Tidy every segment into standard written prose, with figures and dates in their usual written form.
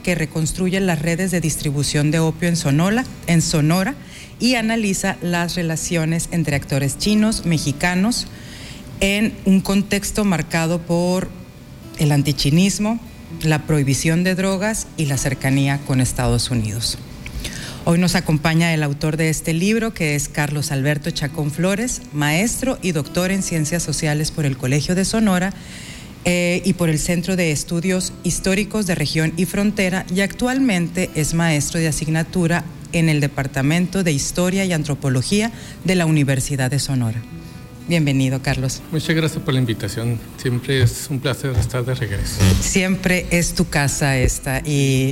que reconstruye las redes de distribución de opio en Sonora y analiza las relaciones entre actores chinos, mexicanos, en un contexto marcado por el antichinismo, la prohibición de drogas y la cercanía con Estados Unidos. Hoy nos acompaña el autor de este libro, que es Carlos Alberto Chacón Flores, maestro y doctor en Ciencias Sociales por el Colegio de Sonora y por el Centro de Estudios Históricos de Región y Frontera, y actualmente es maestro de asignatura en el Departamento de Historia y Antropología de la Universidad de Sonora. Bienvenido, Carlos. Muchas gracias por la invitación. Siempre es un placer estar de regreso. Siempre es tu casa esta y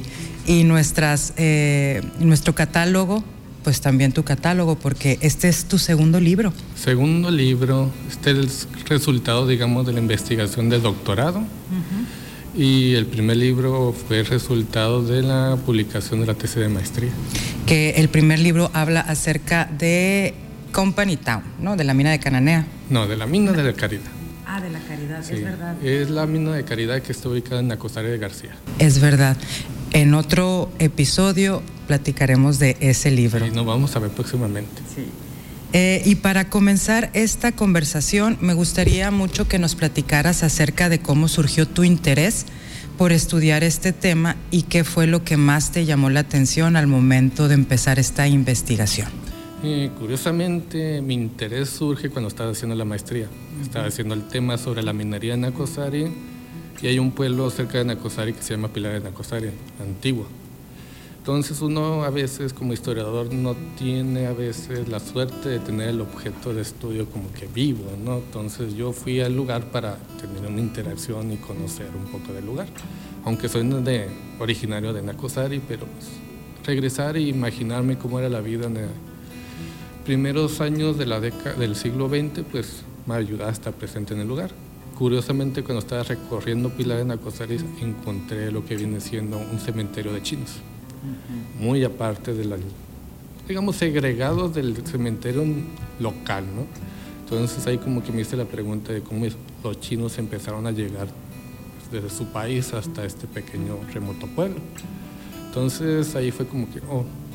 nuestro catálogo, pues también tu catálogo, porque este es tu segundo libro. Segundo libro, este es el resultado, digamos, de la investigación de doctorado. Uh-huh. Y el primer libro fue el resultado de la publicación de la tesis de maestría. Que el primer libro habla acerca de Company Town, ¿no? De la mina de Cananea. No, de la mina de la Caridad. Ah, de la Caridad, sí, es verdad. Es la mina de Caridad que está ubicada en Nacozari de García. Es verdad. En otro episodio platicaremos de ese libro. Sí, nos vamos a ver próximamente. Sí. Y para comenzar esta conversación, me gustaría mucho que nos platicaras acerca de cómo surgió tu interés por estudiar este tema y qué fue lo que más te llamó la atención al momento de empezar esta investigación. Curiosamente, mi interés surge cuando estaba haciendo la maestría. Estaba haciendo el tema sobre la minería de Nacozari, y hay un pueblo cerca de Nacozari que se llama Pilar de Nacozari, antiguo. Entonces uno a veces como historiador no tiene a veces la suerte de tener el objeto de estudio como que vivo, ¿no? Entonces yo fui al lugar para tener una interacción y conocer un poco del lugar. Aunque soy originario de Nacozari, pero pues, regresar e imaginarme cómo era la vida en el primeros años de del siglo XX, pues me ayudó a estar presente en el lugar. Curiosamente, cuando estaba recorriendo Pilar de Nacozari, encontré lo que viene siendo un cementerio de chinos, muy aparte de digamos, segregados del cementerio local, ¿no? Entonces ahí como que me hice la pregunta de cómo los chinos empezaron a llegar desde su país hasta este pequeño remoto pueblo. Entonces ahí fue como que,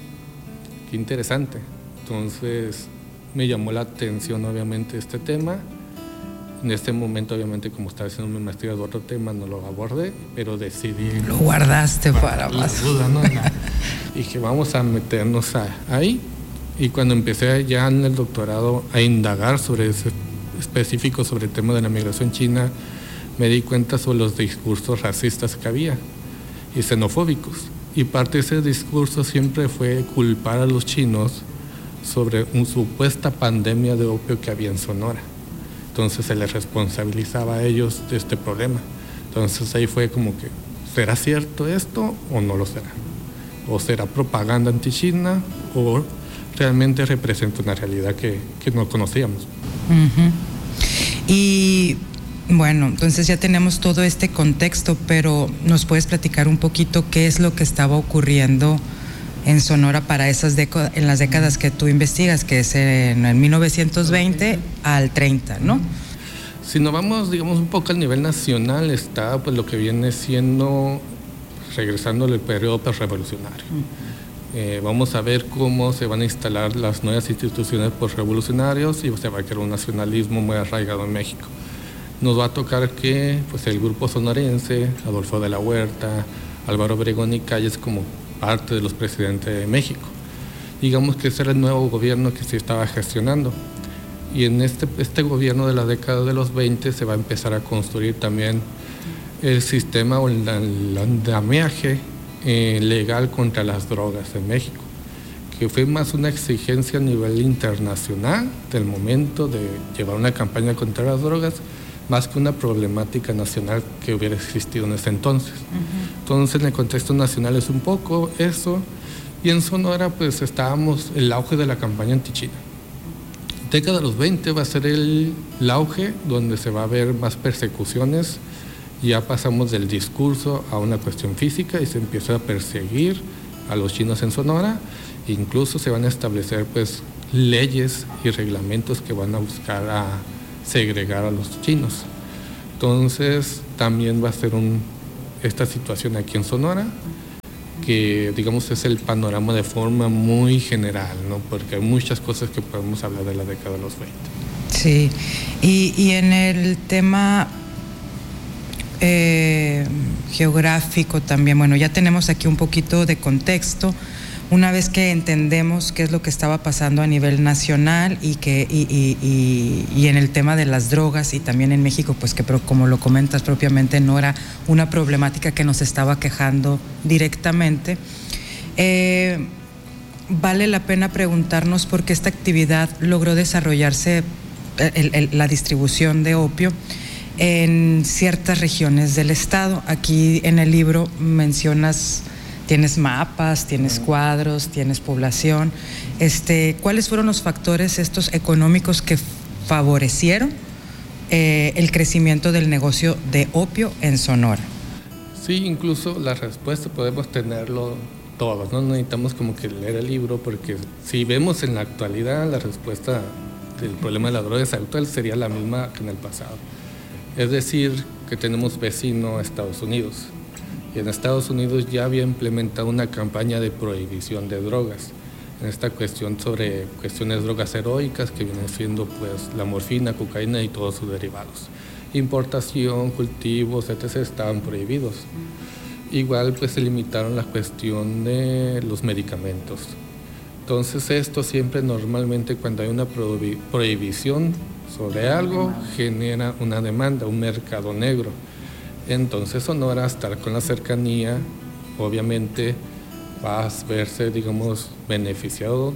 qué interesante. Entonces me llamó la atención obviamente este tema. En este momento obviamente como estaba haciendo mi maestría de otro tema no lo abordé, pero decidí... Lo guardaste para más. Duda, ¿no? Dije, vamos a meternos ahí. Y cuando empecé ya en el doctorado a indagar sobre ese específico sobre el tema de la migración china, me di cuenta sobre los discursos racistas que había y xenofóbicos. Y parte de ese discurso siempre fue culpar a los chinos sobre una supuesta pandemia de opio que había en Sonora. Entonces se les responsabilizaba a ellos de este problema. Entonces ahí fue como que, ¿será cierto esto o no lo será? ¿O será propaganda anti-China o realmente representa una realidad que no conocíamos? Uh-huh. Y bueno, entonces ya tenemos todo este contexto, pero ¿nos puedes platicar un poquito qué es lo que estaba ocurriendo en Sonora para en las décadas que tú investigas, que es en el 1920 al 30, ¿no? Si nos vamos, digamos, un poco al nivel nacional, está pues lo que viene siendo, regresando al periodo revolucionario. Vamos a ver cómo se van a instalar las nuevas instituciones postrevolucionarias y se va a crear un nacionalismo muy arraigado en México. Nos va a tocar que pues, el grupo sonorense, Adolfo de la Huerta, Álvaro Obregón y Calles como parte de los presidentes de México. Digamos que ese era el nuevo gobierno que se estaba gestionando. Y en este gobierno de la década de los 20 se va a empezar a construir también el sistema o el andamiaje legal contra las drogas en México, que fue más una exigencia a nivel internacional del momento de llevar una campaña contra las drogas, más que una problemática nacional que hubiera existido en ese entonces. Uh-huh. Entonces, en el contexto nacional es un poco eso, y en Sonora, pues, estábamos el auge de la campaña anti-China. Década de los 20 va a ser el auge donde se va a ver más persecuciones. Ya pasamos del discurso a una cuestión física y se empieza a perseguir a los chinos en Sonora. Incluso se van a establecer, pues, leyes y reglamentos que van a buscar a segregar a los chinos. Entonces también va a ser esta situación aquí en Sonora. que digamos es el panorama de forma muy general, ¿no? Porque hay muchas cosas que podemos hablar de la década de los 20. Sí, y en el tema geográfico también, bueno, ya tenemos aquí un poquito de contexto. Una vez que entendemos qué es lo que estaba pasando a nivel nacional y en el tema de las drogas y también en México, pues que como lo comentas propiamente no era una problemática que nos estaba quejando directamente, vale la pena preguntarnos por qué esta actividad logró desarrollarse, la distribución de opio, en ciertas regiones del estado. Aquí en el libro mencionas, tienes mapas, tienes cuadros, tienes población. ¿Cuáles fueron los factores estos económicos que favorecieron el crecimiento del negocio de opio en Sonora? Sí, incluso la respuesta podemos tenerlo todos, no necesitamos como que leer el libro, porque si vemos en la actualidad la respuesta del problema de las drogas actual sería la misma que en el pasado. Es decir, que tenemos vecino a Estados Unidos. Y en Estados Unidos ya había implementado una campaña de prohibición de drogas. En esta cuestión sobre cuestiones de drogas heroicas, que vienen siendo pues la morfina, cocaína y todos sus derivados. Importación, cultivos, etc. estaban prohibidos. Igual pues se limitaron la cuestión de los medicamentos. Entonces esto siempre normalmente cuando hay una prohibición sobre algo genera una demanda, un mercado negro. Entonces Sonora, estar con la cercanía, obviamente va a verse, digamos, beneficiado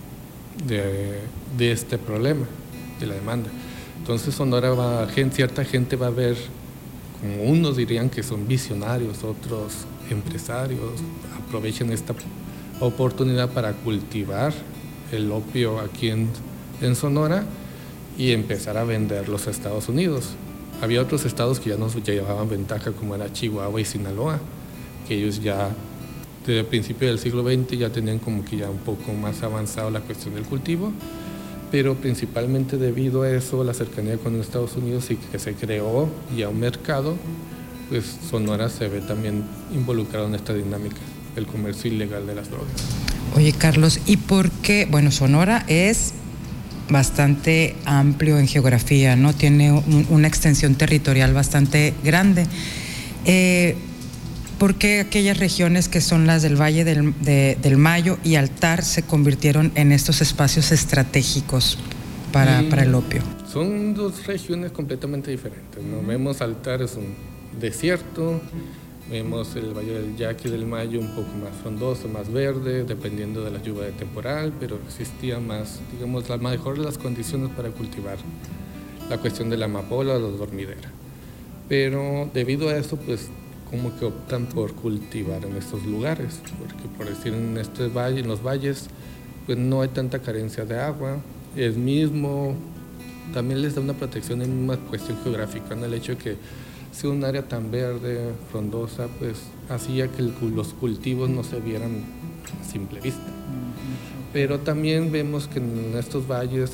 de este problema, de la demanda. Entonces Sonora cierta gente va a ver, como unos dirían que son visionarios, otros empresarios, aprovechen esta oportunidad para cultivar el opio aquí en Sonora y empezar a vender los Estados Unidos. Había otros estados que ya nos llevaban ventaja, como era Chihuahua y Sinaloa, que ellos ya desde el principio del siglo XX ya tenían como que ya un poco más avanzado la cuestión del cultivo, pero principalmente debido a eso, la cercanía con Estados Unidos y que se creó ya un mercado, pues Sonora se ve también involucrado en esta dinámica del comercio ilegal de las drogas. Oye, Carlos, ¿y por qué? Bueno, Sonora es bastante amplio en geografía, ¿no? Tiene una extensión territorial bastante grande. ¿Por qué aquellas regiones que son las del Valle del Mayo y Altar se convirtieron en estos espacios estratégicos para el opio? Son dos regiones completamente diferentes, ¿no? Vemos Altar, es un desierto, vemos el Valle del Yaqui del Mayo un poco más frondoso, más verde, dependiendo de la lluvia de temporal, pero existía más, digamos, las mejores las condiciones para cultivar la cuestión de la amapola o la dormidera. Pero debido a eso, pues, como que optan por cultivar en estos lugares, porque por decir en los valles, pues no hay tanta carencia de agua, es mismo, también les da una protección en una cuestión geográfica, en el hecho de que si un área tan verde, frondosa, pues hacía que los cultivos no se vieran a simple vista. Pero también vemos que en estos valles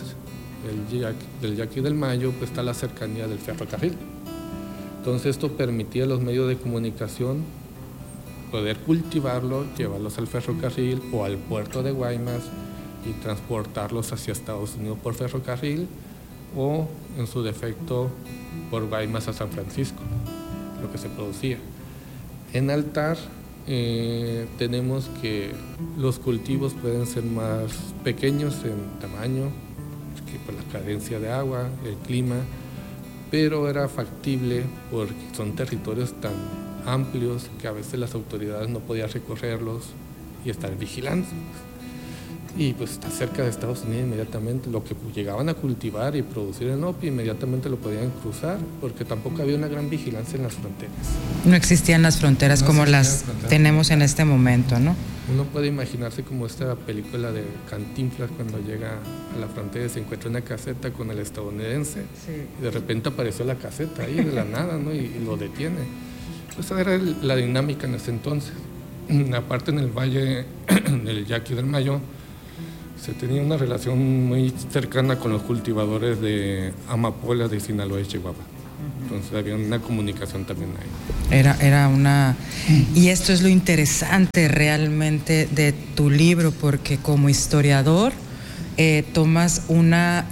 del Yaqui del Mayo pues está la cercanía del ferrocarril. Entonces esto permitía a los medios de comunicación poder cultivarlo, llevarlos al ferrocarril o al puerto de Guaymas y transportarlos hacia Estados Unidos por ferrocarril o en su defecto por Guaymas a San Francisco, lo que se producía. En Altar tenemos que los cultivos pueden ser más pequeños en tamaño, que por la carencia de agua, el clima, pero era factible porque son territorios tan amplios que a veces las autoridades no podían recorrerlos y estar vigilando. Y pues está cerca de Estados Unidos inmediatamente, lo que llegaban a cultivar y producir en opio inmediatamente lo podían cruzar, porque tampoco había una gran vigilancia en las fronteras. No existían las fronteras como las tenemos en este momento, ¿no? Uno puede imaginarse como esta película de Cantinflas cuando llega a la frontera y se encuentra una caseta con el estadounidense, sí, y de repente apareció la caseta ahí de la nada, ¿no? y lo detiene. Esa era la dinámica en ese entonces. Aparte en el Valle del Yaqui del Mayo se tenía una relación muy cercana con los cultivadores de amapola de Sinaloa y Chihuahua. Entonces había una comunicación también ahí. Era una... Y esto es lo interesante realmente de tu libro, porque como historiador tomas una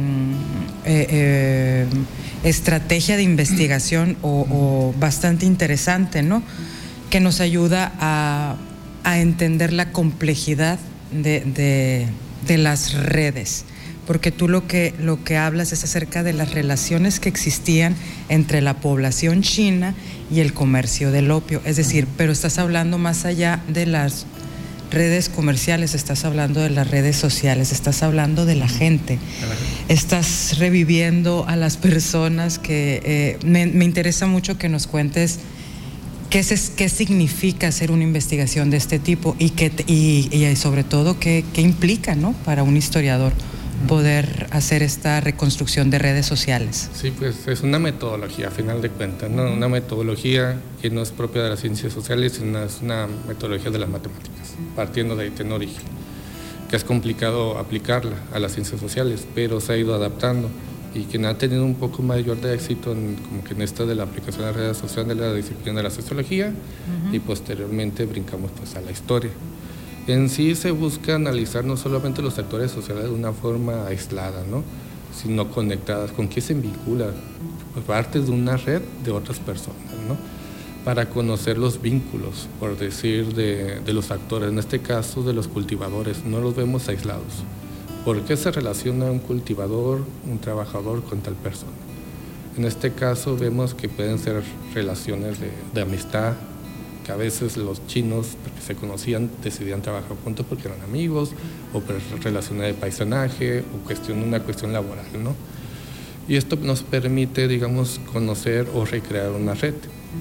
estrategia de investigación o bastante interesante, ¿no? Que nos ayuda a entender la complejidad de las redes. Porque tú lo que hablas es acerca de las relaciones que existían entre la población china y el comercio del opio. Es decir, pero estás hablando más allá de las redes comerciales, estás hablando de las redes sociales, estás hablando de la gente, estás reviviendo a las personas que... me interesa mucho que nos cuentes qué significa hacer una investigación de este tipo y sobre todo qué implica, ¿no?, para un historiador poder hacer esta reconstrucción de redes sociales. Sí, pues es una metodología, a final de cuentas, ¿no? Una metodología que no es propia de las ciencias sociales, sino es una metodología de las matemáticas, partiendo de ahí, tiene origen, que es complicado aplicarla a las ciencias sociales, pero se ha ido adaptando y quien ha tenido un poco mayor de éxito como que en esta de la aplicación de las redes sociales de la disciplina de la sociología, y posteriormente brincamos pues a la historia. En sí se busca analizar no solamente los actores sociales de una forma aislada, ¿no?, sino conectadas, con qué se vinculan, pues partes de una red de otras personas, ¿no?, para conocer los vínculos, por decir, de los actores, en este caso de los cultivadores, no los vemos aislados. ¿Por qué se relaciona un cultivador, un trabajador con tal persona? En este caso vemos que pueden ser relaciones de amistad, que a veces los chinos, porque se conocían, decidían trabajar juntos porque eran amigos, o por relaciones de paisanaje, o una cuestión laboral, ¿no? Y esto nos permite, digamos, conocer o recrear una red.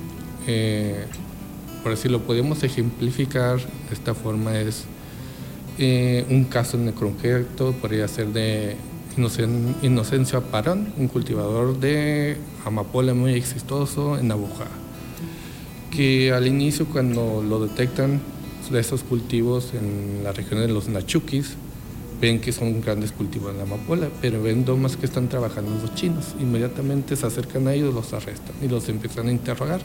Por decirlo, podemos ejemplificar de esta forma, es un caso en concreto, podría ser de Inocencio Aparán, un cultivador de amapola muy exitoso en Navojoa, que al inicio, cuando lo detectan de esos cultivos en la región de los Nachuquis, ven que son grandes cultivos de amapola, pero ven domas que están trabajando los chinos. Inmediatamente se acercan a ellos, los arrestan y los empiezan a interrogar.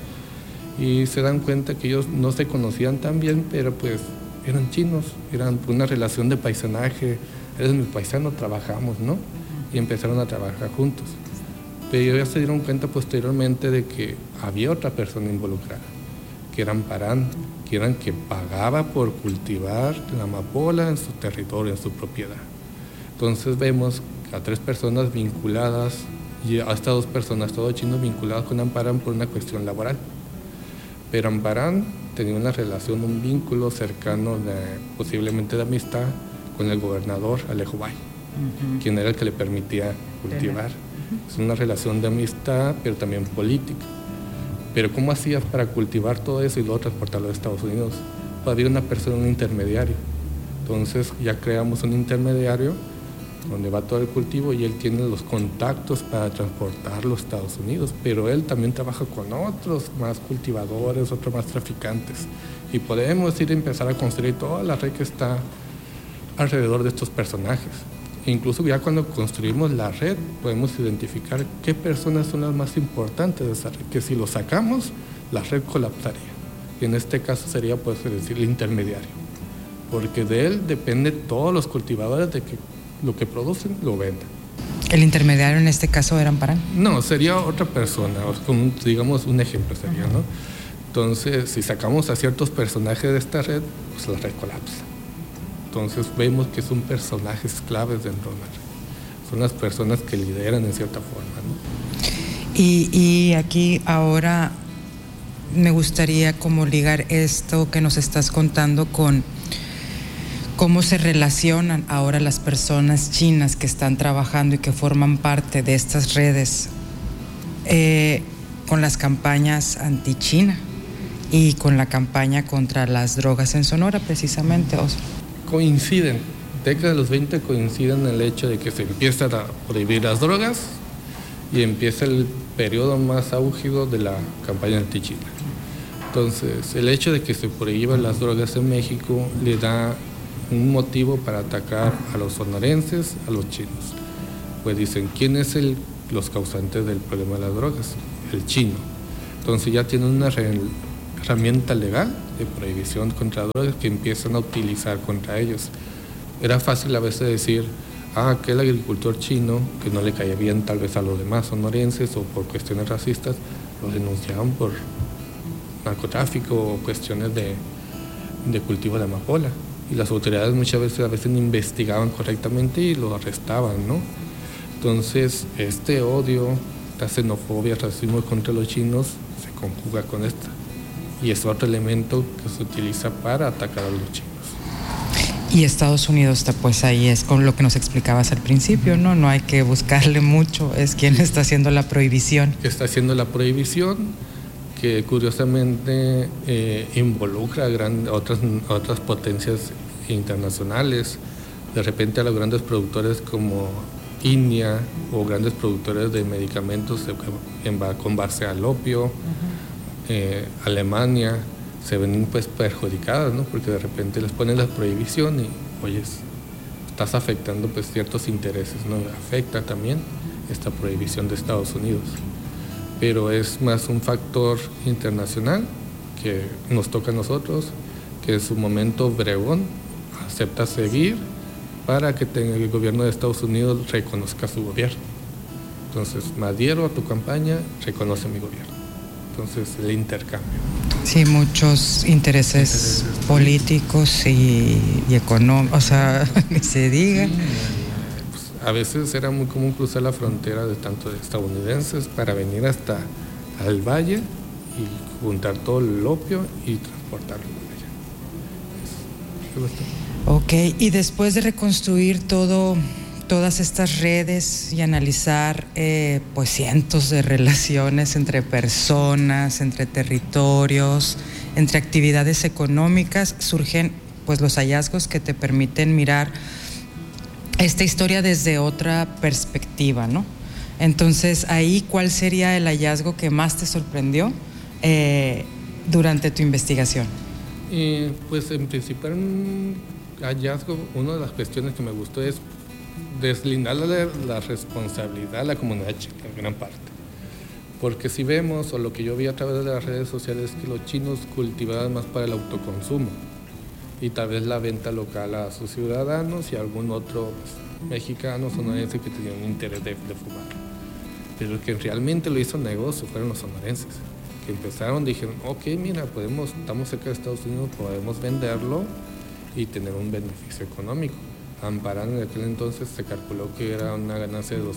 Y se dan cuenta que ellos no se conocían tan bien, pero pues eran chinos, eran una relación de paisanaje, eres mi paisano, trabajamos, ¿no? Y empezaron a trabajar juntos. Pero ya se dieron cuenta posteriormente de que había otra persona involucrada, que era Amparán, que eran que pagaba por cultivar la amapola en su territorio, en su propiedad. Entonces vemos a 3 personas vinculadas, y hasta 2 personas, todos chinos, vinculados con Amparán por una cuestión laboral. Pero Amparán tenía una relación, un vínculo cercano, posiblemente de amistad, con el gobernador Alejo Bay, quien era el que le permitía cultivar. Es una relación de amistad, pero también política. Pero ¿cómo hacías para cultivar todo eso y luego transportarlo a Estados Unidos? Pues había una persona, un intermediario. Entonces ya creamos un intermediario donde va todo el cultivo y él tiene los contactos para transportarlo a Estados Unidos, pero él también trabaja con otros más cultivadores, otros más traficantes, y podemos empezar a construir toda la red que está alrededor de estos personajes. Incluso ya cuando construimos la red podemos identificar qué personas son las más importantes de esa red, que si lo sacamos la red colapsaría, y en este caso sería, pues, decir, el intermediario, porque de él depende todos los cultivadores de que lo que producen lo vendan. ¿El intermediario en este caso era Amparán? No, sería otra persona, digamos un ejemplo sería, ¿no? Entonces, si sacamos a ciertos personajes de esta red, pues la red colapsa. Entonces vemos que son personajes claves dentro de la red. Son las personas que lideran en cierta forma, ¿no? Y aquí ahora me gustaría como ligar esto que nos estás contando con cómo se relacionan ahora las personas chinas que están trabajando y que forman parte de estas redes con las campañas anti-China y con la campaña contra las drogas en Sonora, precisamente, Oscar. Coinciden, década de los 20 coinciden en el hecho de que se empiezan a prohibir las drogas y empieza el periodo más álgido de la campaña anti-China. Entonces, el hecho de que se prohíban las drogas en México le da un motivo para atacar a los sonorenses, a los chinos. Pues dicen, ¿quién es el los causantes del problema de las drogas, el chino. Entonces ya tienen una herramienta legal de prohibición contra drogas que empiezan a utilizar contra ellos. Era fácil a veces decir, aquel agricultor chino que no le caía bien tal vez a los demás sonorenses o por cuestiones racistas, lo denunciaban por narcotráfico o cuestiones de cultivo de amapola. Y las autoridades muchas veces a veces no investigaban correctamente y lo arrestaban, ¿no? Entonces, este odio, esta xenofobia, racismo contra los chinos se conjuga con esta. Y es otro elemento que se utiliza para atacar a los chinos. Y Estados Unidos está pues ahí, es con lo que nos explicabas al principio, ¿no? No hay que buscarle mucho, es quien está haciendo la prohibición. Está haciendo la prohibición, que curiosamente involucra a otras potencias internacionales. De repente a los grandes productores como India o grandes productores de medicamentos con base al opio, Alemania, se ven pues perjudicadas, ¿no? Porque de repente les ponen la prohibición y, oye, estás afectando pues ciertos intereses, ¿no? Afecta también esta prohibición de Estados Unidos. Pero es más un factor internacional que nos toca a nosotros, que en su momento Obregón acepta seguir para que el gobierno de Estados Unidos reconozca su gobierno. Entonces, me adhiero a tu campaña, reconoce mi gobierno. Entonces, el intercambio. Sí, muchos intereses políticos y económicos, o sea, ni se diga. Pues, a veces era muy común cruzar la frontera de tanto de estadounidenses para venir hasta al valle y juntar todo el opio y transportarlo allá. Ok, y después de reconstruir todas estas redes y analizar pues cientos de relaciones entre personas, entre territorios, entre actividades económicas, surgen pues los hallazgos que te permiten mirar esta historia desde otra perspectiva, ¿no? Entonces, ahí, ¿cuál sería el hallazgo que más te sorprendió durante tu investigación? Pues en principal hallazgo, una de las cuestiones que me gustó es deslindar la responsabilidad a la comunidad china en gran parte. Porque si vemos, o lo que yo vi a través de las redes sociales, es que los chinos cultivaban más para el autoconsumo y tal vez la venta local a sus ciudadanos y a algún otro mexicano, sonorense que tenía un interés de fumar. Pero el que realmente lo hizo negocio fueron los sonorenses, que empezaron, dijeron, ok, mira, estamos cerca de Estados Unidos, podemos venderlo y tener un beneficio económico. Amparán en aquel entonces se calculó que era una ganancia de $250,000,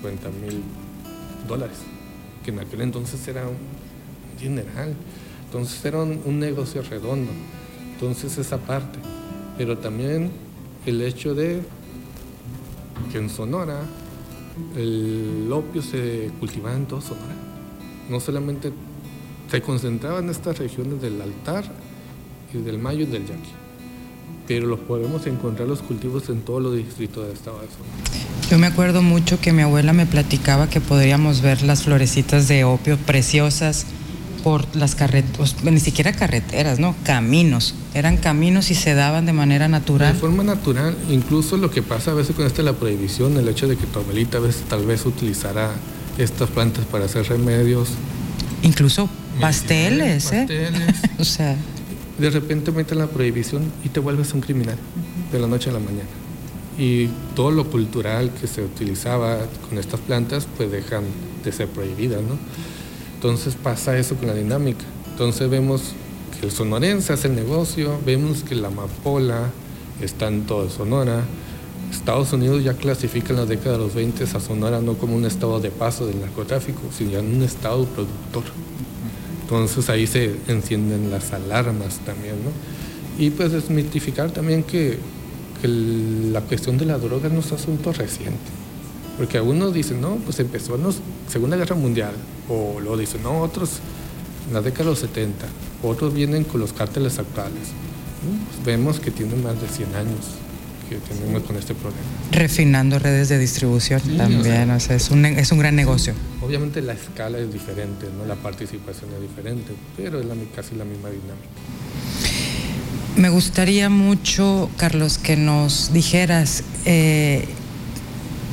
que en aquel entonces era un dineral. Entonces era un negocio redondo. Entonces esa parte. Pero también el hecho de que en Sonora el opio se cultivaba en toda Sonora. No solamente se concentraba en estas regiones del Altar y del Mayo y del Yaqui, pero los podemos encontrar los cultivos en todos los distritos del estado de Sonora. Yo me acuerdo mucho que mi abuela me platicaba que podríamos ver las florecitas de opio preciosas por las carreteras, ni siquiera carreteras, ¿no? Caminos. Eran caminos y se daban de manera natural. De forma natural. Incluso lo que pasa a veces con la prohibición, el hecho de que tu abuelita tal vez utilizara estas plantas para hacer remedios. Incluso pasteles, pasteles. O sea... De repente meten la prohibición y te vuelves un criminal de la noche a la mañana. Y todo lo cultural que se utilizaba con estas plantas pues dejan de ser prohibidas, ¿no? Entonces pasa eso con la dinámica. Entonces vemos que el sonorense hace el negocio, vemos que la amapola está en todo Sonora. Estados Unidos ya clasifica en la década de los 20 a Sonora no como un estado de paso del narcotráfico, sino ya un estado productor. Entonces ahí se encienden las alarmas también, ¿no? Y pues desmitificar también que la cuestión de la droga no es asunto reciente. Porque algunos dicen, no, pues empezó en la Segunda Guerra Mundial. O luego dicen, no, otros en la década de los 70. Otros vienen con los cárteles actuales. Pues vemos que tienen más de 100 años que tenemos con este problema. Refinando redes de distribución también, o sea, es un gran negocio. Obviamente la escala es diferente, ¿no? La participación es diferente, pero es casi la misma dinámica. Me gustaría mucho, Carlos, que nos dijeras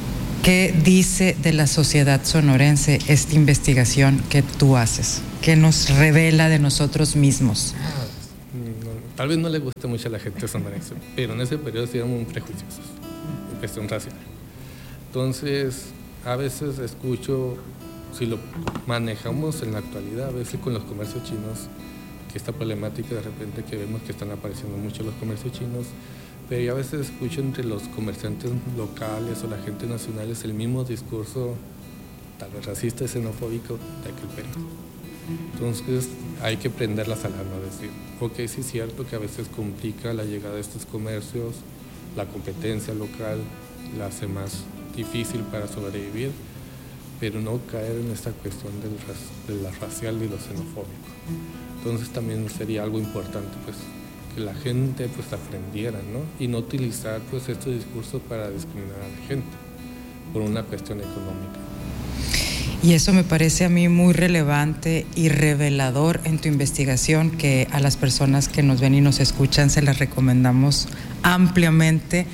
¿Qué dice de la sociedad sonorense esta investigación que tú haces? ¿Qué nos revela de nosotros mismos? Tal vez no le guste mucho a la gente sonorense, pero en ese periodo sí eran muy prejuiciosos, en cuestión racial. Entonces, a veces escucho, si lo manejamos en la actualidad, a veces con los comercios chinos, que esta problemática de repente que vemos que están apareciendo mucho los comercios chinos, pero yo a veces escucho entre los comerciantes locales o la gente nacional es el mismo discurso, tal vez racista y xenofóbico de aquel periodo. Entonces hay que prender las alarmas, decir, ok, sí es cierto que a veces complica la llegada de estos comercios, la competencia local la hace más difícil para sobrevivir, pero no caer en esta cuestión de la racial y lo xenofóbico. Entonces también sería algo importante, pues, que la gente pues aprendiera, ¿no? Y no utilizar pues estos discursos para discriminar a la gente por una cuestión económica. Y eso me parece a mí muy relevante y revelador en tu investigación, que a las personas que nos ven y nos escuchan se las recomendamos ampliamente.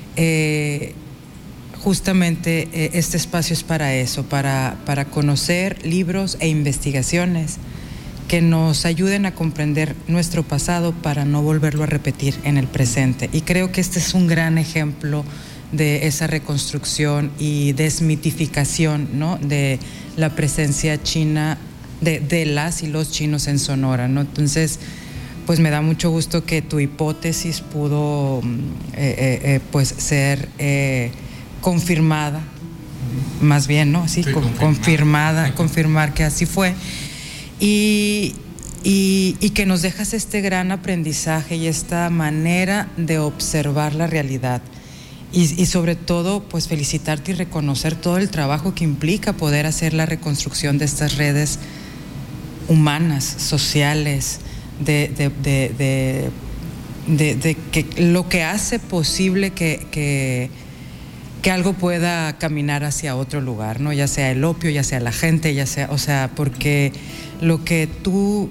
Justamente este espacio es para eso, para conocer libros e investigaciones que nos ayuden a comprender nuestro pasado para no volverlo a repetir en el presente. Y creo que este es un gran ejemplo de esa reconstrucción y desmitificación, ¿no?, de la presencia china, de las y los chinos en Sonora, ¿no? Entonces, pues me da mucho gusto que tu hipótesis pudo pues ser confirmada, más bien, ¿no? Sí, confirmar que así fue. Y que nos dejas este gran aprendizaje y esta manera de observar la realidad. Y sobre todo, pues felicitarte y reconocer todo el trabajo que implica poder hacer la reconstrucción de estas redes humanas, sociales, de que lo que hace posible que algo pueda caminar hacia otro lugar, ¿no? Ya sea el opio, ya sea la gente, ya sea, o sea, porque lo que tú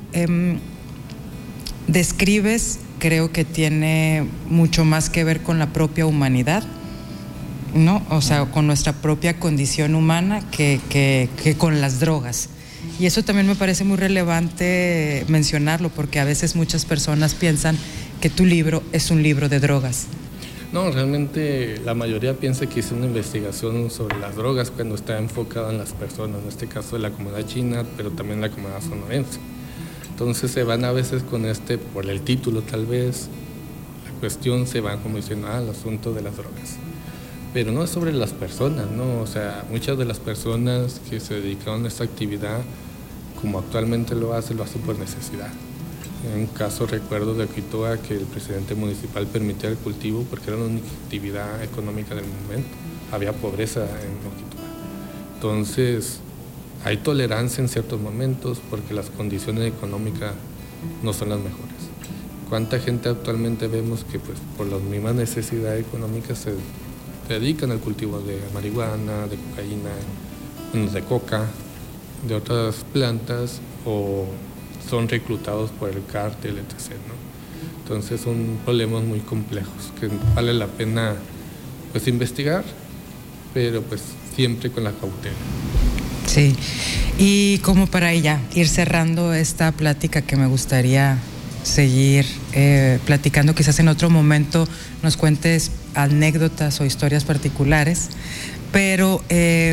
describes creo que tiene mucho más que ver con la propia humanidad, ¿no? O sea, con nuestra propia condición humana que con las drogas. Y eso también me parece muy relevante mencionarlo, porque a veces muchas personas piensan que tu libro es un libro de drogas. No, realmente la mayoría piensa que hice una investigación sobre las drogas cuando está enfocada en las personas, en este caso de la comunidad china, pero también la comunidad sonorense. Entonces se van a veces con por el título tal vez, la cuestión se van como diciendo, el asunto de las drogas. Pero no es sobre las personas, ¿no? O sea, muchas de las personas que se dedicaron a esta actividad, como actualmente lo hacen por necesidad. En un caso recuerdo de Oquitoa que el presidente municipal permitía el cultivo porque era la única actividad económica del momento. Había pobreza en Oquitoa. Entonces, hay tolerancia en ciertos momentos porque las condiciones económicas no son las mejores. ¿Cuánta gente actualmente vemos que pues, por las mismas necesidades económicas se dedican al cultivo de marihuana, de cocaína, de coca, de otras plantas o son reclutados por el cártel, etc., ¿no? Entonces son problemas muy complejos que vale la pena pues investigar, pero pues siempre con la cautela. Sí, y como para ir cerrando esta plática que me gustaría seguir platicando, quizás en otro momento nos cuentes anécdotas o historias particulares, pero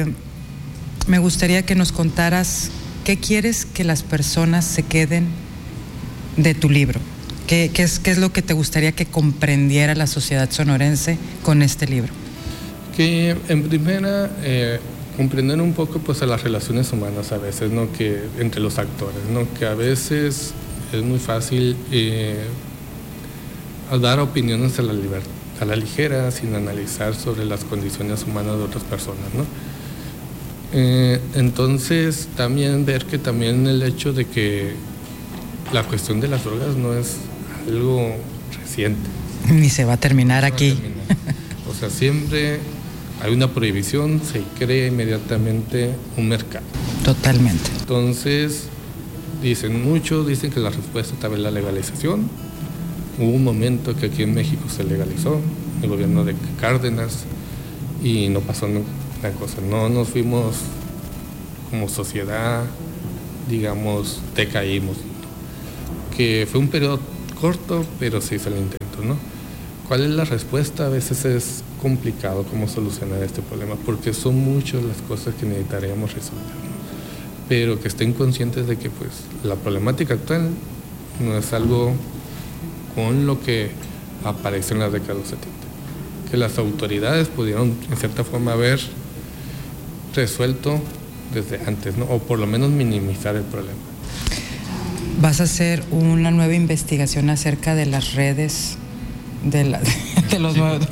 me gustaría que nos contaras qué quieres que las personas se queden de tu libro. ¿Qué es lo que te gustaría que comprendiera la sociedad sonorense con este libro? Que en primera comprender un poco pues a las relaciones humanas a veces, ¿no? Que entre los actores, ¿no? Que a veces es muy fácil dar opiniones a la ligera sin analizar sobre las condiciones humanas de otras personas, ¿no? Entonces también ver que también el hecho de que la cuestión de las drogas no es algo reciente. Ni se va a terminar aquí. O sea, siempre hay una prohibición, se crea inmediatamente un mercado. Totalmente. Entonces, muchos dicen que la respuesta tal vez la legalización. Hubo un momento que aquí en México se legalizó, el gobierno de Cárdenas, y no pasó la cosa. No nos fuimos como sociedad, digamos, decaímos. Que fue un periodo corto, pero se hizo el intento, ¿no? ¿Cuál es la respuesta? A veces es complicado cómo solucionar este problema, porque son muchas las cosas que necesitaríamos resolver, ¿no? Pero que estén conscientes de que pues la problemática actual no es algo con lo que apareció en la década de los 70. Que las autoridades pudieron, en cierta forma, haber resuelto desde antes, ¿no? O por lo menos minimizar el problema. ¿Vas a hacer una nueva investigación acerca de las redes de los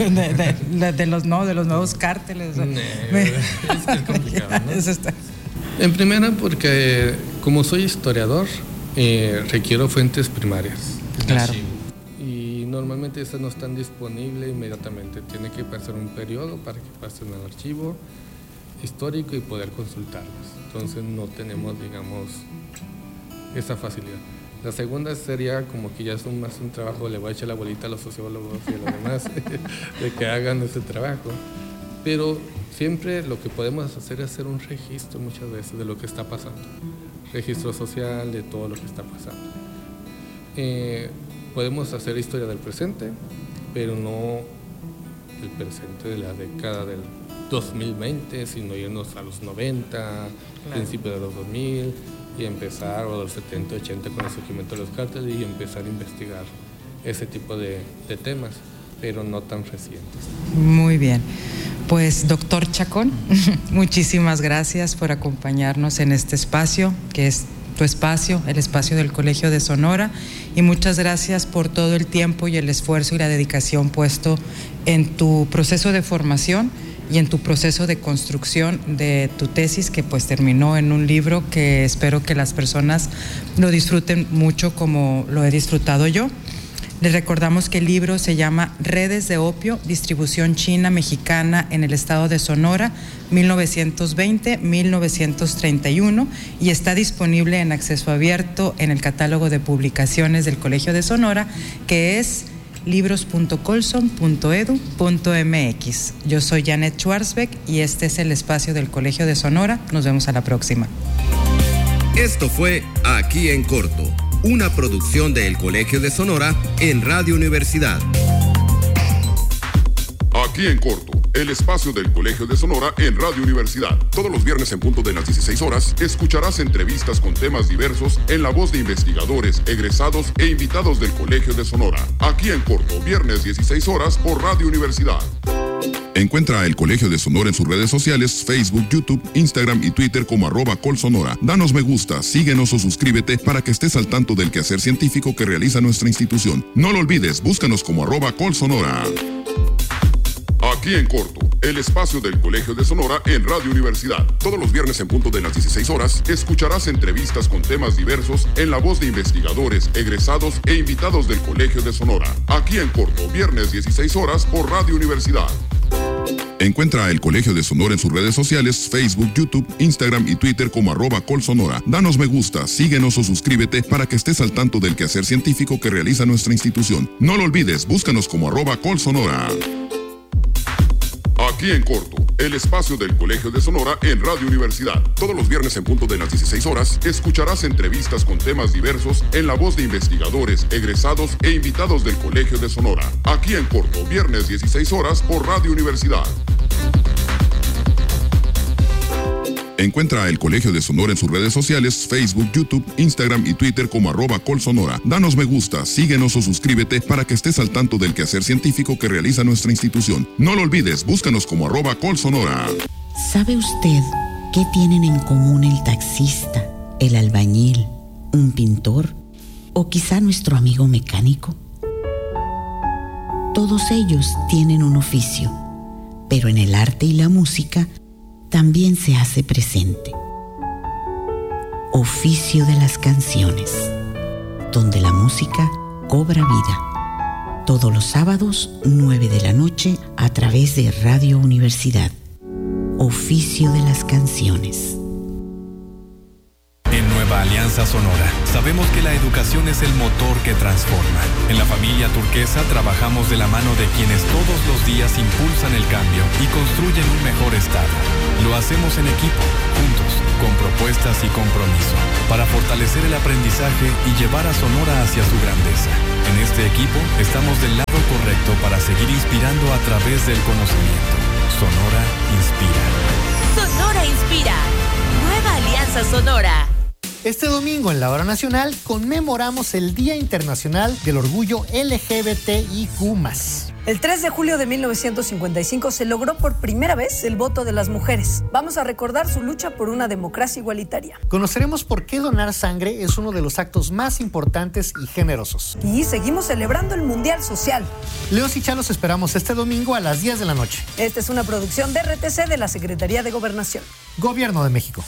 nuevos cárteles? Es complicado, ¿no? Eso está. En primera, porque como soy historiador, requiero fuentes primarias. Claro. Y normalmente estas no están disponibles inmediatamente. Tiene que pasar un periodo para que pasen al archivo histórico y poder consultarlos. Entonces no tenemos, digamos, esa facilidad. La segunda sería como que ya es más un trabajo, le voy a echar la bolita a los sociólogos y a los demás de que hagan ese trabajo. Pero siempre lo que podemos hacer es hacer un registro muchas veces de lo que está pasando. Registro social de todo lo que está pasando. Podemos hacer historia del presente, pero no el presente de la década del 2020, sino irnos a los 90, claro, principios de los 2000, y empezar, o los 70, 80 con el surgimiento de los cárteles, y empezar a investigar ese tipo de temas, pero no tan recientes. Muy bien. Pues, doctor Chacón, muchísimas gracias por acompañarnos en este espacio, que es tu espacio, el espacio del Colegio de Sonora, y muchas gracias por todo el tiempo y el esfuerzo y la dedicación puesto en tu proceso de formación y en tu proceso de construcción de tu tesis, que pues terminó en un libro que espero que las personas lo disfruten mucho como lo he disfrutado yo. Les recordamos que el libro se llama Redes de Opio, distribución china mexicana en el estado de Sonora, 1920-1931, y está disponible en acceso abierto en el catálogo de publicaciones del Colegio de Sonora, que es libros.colson.edu.mx. Yo soy Janet Schwarzbeck y este es el espacio del Colegio de Sonora. Nos vemos a la próxima. Esto fue Aquí en Corto, una producción del Colegio de Sonora en Radio Universidad. Aquí en Corto, el espacio del Colegio de Sonora en Radio Universidad. Todos los viernes en punto de las 16 horas, escucharás entrevistas con temas diversos en la voz de investigadores, egresados e invitados del Colegio de Sonora. Aquí en Corto, viernes 16 horas por Radio Universidad. Encuentra el Colegio de Sonora en sus redes sociales, Facebook, YouTube, Instagram y Twitter como @colsonora. Danos me gusta, síguenos o suscríbete para que estés al tanto del quehacer científico que realiza nuestra institución. No lo olvides, búscanos como @colsonora. Aquí en Corto, el espacio del Colegio de Sonora en Radio Universidad. Todos los viernes en punto de las 16 horas, escucharás entrevistas con temas diversos en la voz de investigadores, egresados e invitados del Colegio de Sonora. Aquí en Corto, viernes 16 horas por Radio Universidad. Encuentra el Colegio de Sonora en sus redes sociales, Facebook, YouTube, Instagram y Twitter como @colsonora. Danos me gusta, síguenos o suscríbete para que estés al tanto del quehacer científico que realiza nuestra institución. No lo olvides, búscanos como @colsonora. Aquí en Corto, el espacio del Colegio de Sonora en Radio Universidad. Todos los viernes en punto de las 16 horas, escucharás entrevistas con temas diversos en la voz de investigadores, egresados e invitados del Colegio de Sonora. Aquí en Corto, viernes 16 horas por Radio Universidad. Encuentra el Colegio de Sonora en sus redes sociales, Facebook, YouTube, Instagram y Twitter como @colsonora. Danos me gusta, síguenos o suscríbete para que estés al tanto del quehacer científico que realiza nuestra institución. No lo olvides, búscanos como @colsonora. ¿Sabe usted qué tienen en común el taxista, el albañil, un pintor o quizá nuestro amigo mecánico? Todos ellos tienen un oficio, pero en el arte y la música también se hace presente. Oficio de las canciones, donde la música cobra vida. Todos los sábados, 9 de la noche, a través de Radio Universidad. Oficio de las canciones. En Nueva Nueva Alianza Sonora. Sabemos que la educación es el motor que transforma. En la familia Turquesa trabajamos de la mano de quienes todos los días impulsan el cambio y construyen un mejor estado. Lo hacemos en equipo, juntos, con propuestas y compromiso, para fortalecer el aprendizaje y llevar a Sonora hacia su grandeza. En este equipo estamos del lado correcto para seguir inspirando a través del conocimiento. Sonora inspira. Sonora inspira. Nueva Alianza Sonora. Este domingo en la Hora Nacional conmemoramos el Día Internacional del Orgullo LGBTIQ+. El 3 de julio de 1955 se logró por primera vez el voto de las mujeres. Vamos a recordar su lucha por una democracia igualitaria. Conoceremos por qué donar sangre es uno de los actos más importantes y generosos. Y seguimos celebrando el Mundial Social. Leos y Chalos esperamos este domingo a las 10 de la noche. Esta es una producción de RTC de la Secretaría de Gobernación. Gobierno de México.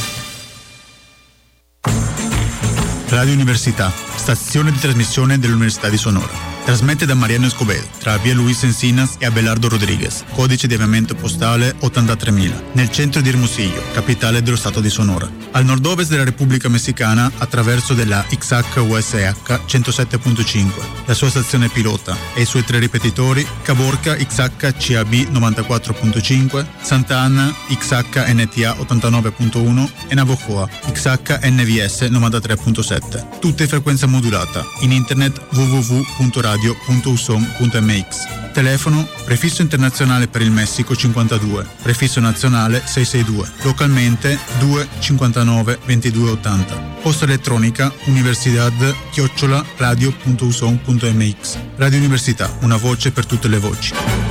Radio Università, stazione di trasmissione dell'Università di Sonora. Trasmette da Mariano Escobedo, tra via Luis Encinas e Abelardo Rodriguez, codice di avviamento postale 83.000, nel centro di Hermosillo, capitale dello stato di Sonora. Al nord-ovest della Repubblica Messicana, attraverso della XH-USH 107.5, la sua stazione pilota e i suoi 3 ripetitori, Caborca XH-CAB 94.5, Santa Anna XH-NTA 89.1 e Navojoa XH-NVS 93.7. Tutte in frequenza modulata, in internet www.radio.usom.mx. Telefono prefisso internazionale per il Messico 52, prefisso nazionale 662, localmente 259 2280. Posta elettronica universidad@radio.usom.mx. Radio Università, una voce per tutte le voci.